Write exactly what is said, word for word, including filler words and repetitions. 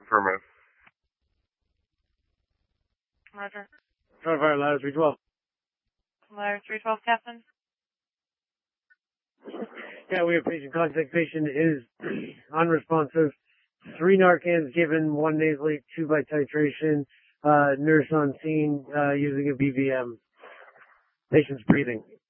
Affirmative. Roger. Starfire ladder three twelve. Ladder three twelve, Captain. Yeah, we have patient contact. Patient is unresponsive. Three Narcans given, one nasally, two by titration. Uh, nurse on scene uh, using a B V M. Patient's breathing.